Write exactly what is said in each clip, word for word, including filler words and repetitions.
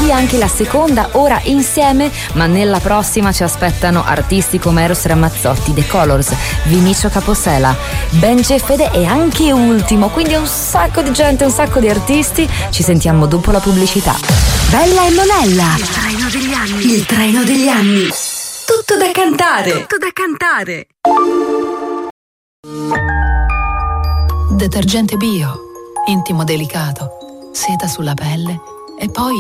qui anche la seconda ora insieme, ma nella prossima ci aspettano artisti come Eros Ramazzotti, The Colors, Vinicio Capossela, Ben Fede e anche Ultimo, quindi un sacco di gente, un sacco di artisti. Ci sentiamo dopo la pubblicità. Bella e Monella, il treno degli anni, il treno degli anni, tutto da cantare, tutto da cantare. Detergente bio, intimo delicato, seta sulla pelle e poi...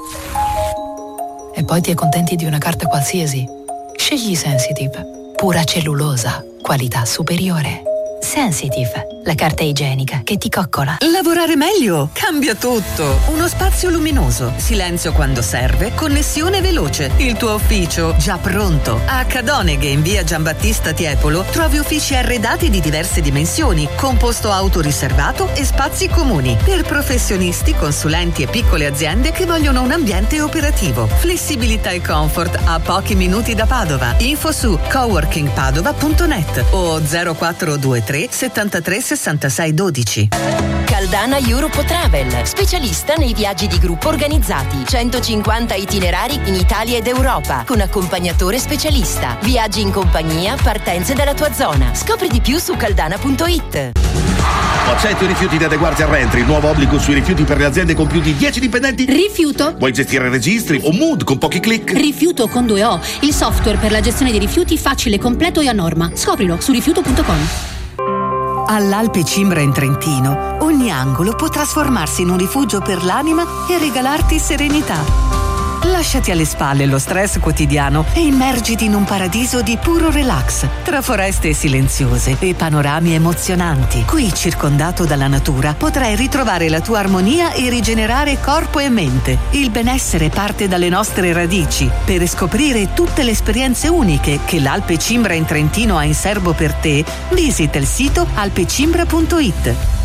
E poi ti accontenti di una carta qualsiasi. Scegli Sensitive, pura cellulosa, qualità superiore. Sensitive, la carta igienica che ti coccola. Lavorare meglio cambia tutto. Uno spazio luminoso, silenzio quando serve, connessione veloce. Il tuo ufficio già pronto. A Cadoneghe in via Giambattista Tiepolo trovi uffici arredati di diverse dimensioni, con posto auto riservato e spazi comuni per professionisti, consulenti e piccole aziende che vogliono un ambiente operativo. Flessibilità e comfort a pochi minuti da Padova. Info su coworking padova punto net o zero quattro due tre settantatré sessantasei dodici. Caldana Europe Travel, specialista nei viaggi di gruppo organizzati. centocinquanta itinerari in Italia ed Europa, con accompagnatore specialista. Viaggi in compagnia, partenze dalla tua zona. Scopri di più su caldana punto it. Accetti rifiuti da adeguarti al Rentry, nuovo obbligo sui rifiuti per le aziende con più di dieci dipendenti. Rifiuto. Vuoi gestire registri o Mood con pochi click? Rifiuto con due O, il software per la gestione dei rifiuti facile, completo e a norma. Scoprilo su rifiuto punto com. All'Alpe Cimbra in Trentino, ogni angolo può trasformarsi in un rifugio per l'anima e regalarti serenità. Lasciati alle spalle lo stress quotidiano e immergiti in un paradiso di puro relax, tra foreste silenziose e panorami emozionanti. Qui, circondato dalla natura, potrai ritrovare la tua armonia e rigenerare corpo e mente. Il benessere parte dalle nostre radici. Per scoprire tutte le esperienze uniche che l'Alpe Cimbra in Trentino ha in serbo per te, visita il sito alpecimbra punto it.